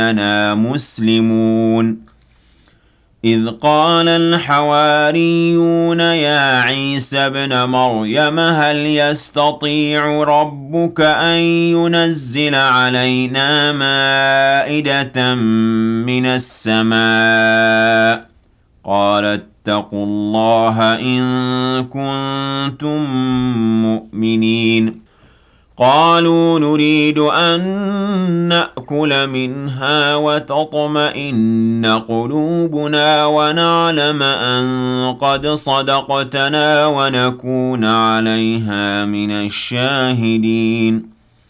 إننا مسلمون إذ قال الحواريون يا عيسى ابن مريم هل يستطيع ربك أن ينزل علينا مائدة من السماء قال اتقوا الله إن كنتم مؤمنين قالوا نريد أن نأكل منها وتطمئن قلوبنا ونعلم أن قد صدقتنا ونكون عليها من الشاهدين